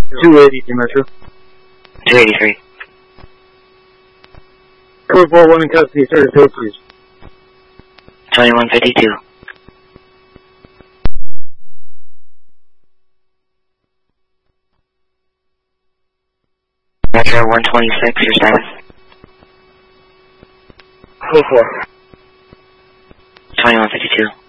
280 Metro. 283. 441 in custody, sir, to please. 2152. Metro 126, your status? 4. 2152.